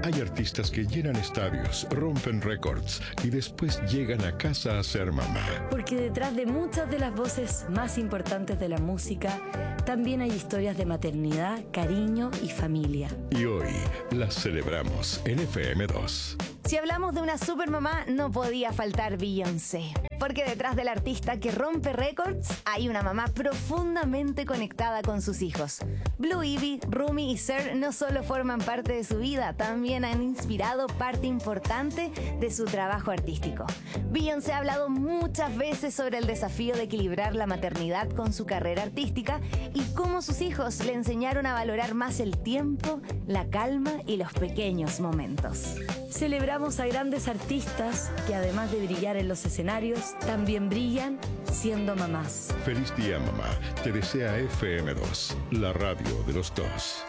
Hay artistas que llenan estadios, rompen récords y después llegan a casa a ser mamá. Porque detrás de muchas de las voces más importantes de la música, también hay historias de maternidad, cariño y familia. Y hoy las celebramos en FM2. Si hablamos de una supermamá, no podía faltar Beyoncé. Porque detrás del artista que rompe récords, hay una mamá profundamente conectada con sus hijos. Blue Ivy, Rumi y Sir no solo forman parte de su vida, también han inspirado parte importante de su trabajo artístico. Beyoncé ha hablado muchas veces sobre el desafío de equilibrar la maternidad con su carrera artística y cómo sus hijos le enseñaron a valorar más el tiempo, la calma y los pequeños momentos. Celebramos a grandes artistas que, además de brillar en los escenarios, también brillan siendo mamás. Feliz día, mamá. Te desea FM2, la radio de los dos.